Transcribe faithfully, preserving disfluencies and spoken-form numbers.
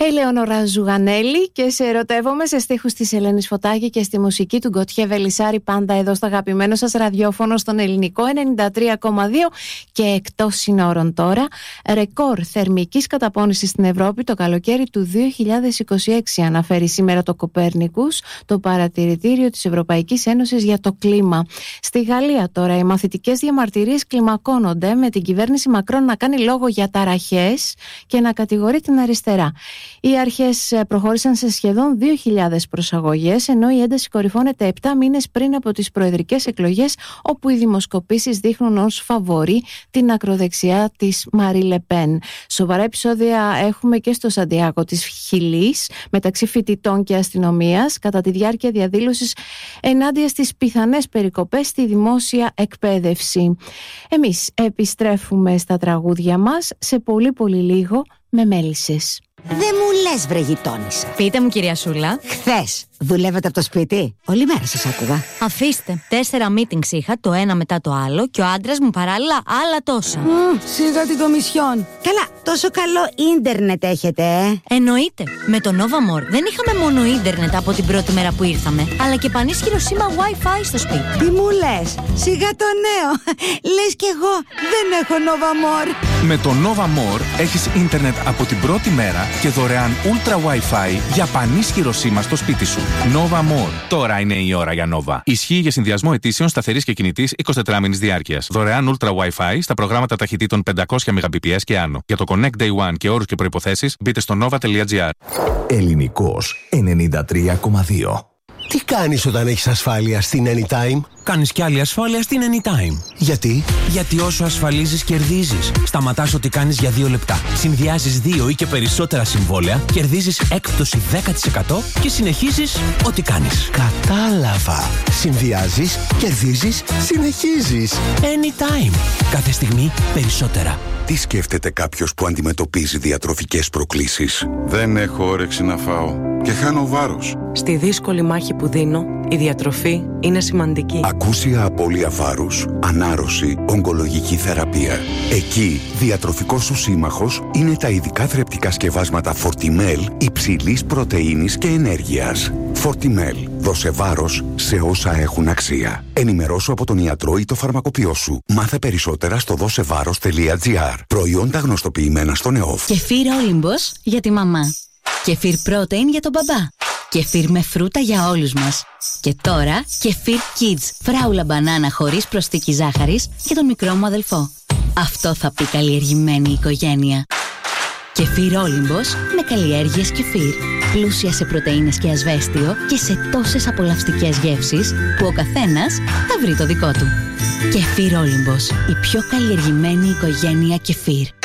Ελεονόρα Ζουγανέλη και σε ερωτεύομαι σε στίχους της Ελένης Φωτάκη και στη μουσική του Γκοτιέ Βελισσάρη, πάντα εδώ στο αγαπημένο σας ραδιόφωνο στον ελληνικό ενενήντα τρία κόμμα δύο και εκτός συνόρων τώρα. Ρεκόρ θερμικής καταπώνησης στην Ευρώπη το καλοκαίρι του δύο χιλιάδες είκοσι έξι, αναφέρει σήμερα το Κοπέρνικους, το παρατηρητήριο της Ευρωπαϊκής Ένωσης για το κλίμα. Στη Γαλλία τώρα οι μαθητικές διαμαρτυρίες κλιμακώνονται, με την κυβέρνηση Μακρόν να κάνει λόγο για ταραχές και να κατηγορεί την αριστερά. Οι αρχές προχώρησαν σε σχεδόν δύο χιλιάδες προσαγωγές, ενώ η ένταση κορυφώνεται επτά μήνες πριν από τις προεδρικές εκλογές, όπου οι δημοσκοπήσεις δείχνουν ως φαβορί την ακροδεξιά της Μαρί Λεπέν. Σοβαρά επεισόδια έχουμε και στο Σαντιάκο της Χιλής, μεταξύ φοιτητών και αστυνομίας, κατά τη διάρκεια διαδήλωσης ενάντια στις πιθανές περικοπές στη δημόσια εκπαίδευση. Εμείς επιστρέφουμε στα τραγούδια μας σε πολύ πολύ λίγο με μέλισσες. Δεν μου λες, βρε γειτόνισσα. Πείτε μου, κυρία Σούλα. Χθες δουλεύετε από το σπίτι? Όλη μέρα σας άκουγα. Αφήστε. Τέσσερα meetings είχα, το ένα μετά το άλλο, και ο άντρας μου παράλληλα άλλα τόσα. Mm, σιγά την κομισιόν. Καλά, τόσο καλό ίντερνετ έχετε, ε? Εννοείται. Με το Nova More δεν είχαμε μόνο ίντερνετ από την πρώτη μέρα που ήρθαμε, αλλά και πανίσχυρο σήμα Wi-Fi στο σπίτι. Τι μου λες? Σιγά το νέο. Λες κι εγώ δεν έχω Nova More. Με το Nova More έχεις ίντερνετ από την πρώτη μέρα και δωρεάν Ultra Wi-Fi για πανίσχυρο σήμα στο σπίτι σου. Nova More. Τώρα είναι η ώρα για Nova. Ισχύει για συνδυασμό αιτήσεων σταθερής και κινητής εικοσιτετράμινης διάρκειας. Δωρεάν Ultra Wi-Fi στα προγράμματα ταχυτήτων πεντακόσια Mbps και άνω. Για το Connect Day One και όρους και προϋποθέσεις μπείτε στο nova τελεία gr. Ελληνικός ενενήντα τρία κόμμα δύο. Τι κάνεις όταν έχεις ασφάλεια στην Anytime? Κάνεις κι άλλη ασφάλεια στην Anytime. Γιατί? Γιατί όσο ασφαλίζεις, κερδίζεις. Σταματάς ό,τι κάνεις για δύο λεπτά. Συνδυάζεις δύο ή και περισσότερα συμβόλαια, κερδίζεις έκπτωση δέκα τοις εκατό και συνεχίζεις ό,τι κάνεις. Κατάλαβα. Συνδυάζεις, κερδίζεις, συνεχίζεις. Anytime. Κάθε στιγμή περισσότερα. Τι σκέφτεται κάποιος που αντιμετωπίζει διατροφικές προκλήσεις? Δεν έχω όρεξη να φάω και χάνω βάρος. Στη δύσκολη μάχη που δίνω, η διατροφή είναι σημαντική. Ακούσια απώλεια βάρους, ανάρρωση, ογκολογική θεραπεία. Εκεί, διατροφικός σου σύμμαχος είναι τα ειδικά θρεπτικά σκευάσματα Fortimel υψηλής πρωτεΐνης και ενέργειας. Fortimel. Δώσε βάρος σε όσα έχουν αξία. Ενημερώσου από τον ιατρό ή το φαρμακοποιό σου. Μάθε περισσότερα στο δώσεβάρος τελεία gr. Προϊόντα γνωστοποιημένα στον ΕΟΦ. Κεφίρ Όλυμπος για τη μαμά. Κεφίρ Protein για τον μπαμπά. Κεφίρ με φρούτα για όλους μας. Και τώρα Κεφίρ Kids, φράουλα μπανάνα χωρίς προσθήκη ζάχαρης για τον μικρό μου αδελφό. Αυτό θα πει καλλιεργημένη οικογένεια. Κεφίρ Όλυμπος με καλλιέργειες κεφίρ. Πλούσια σε πρωτεΐνες και ασβέστιο και σε τόσες απολαυστικές γεύσεις που ο καθένας θα βρει το δικό του. Κεφίρ Όλυμπος, η πιο καλλιεργημένη οικογένεια κεφίρ.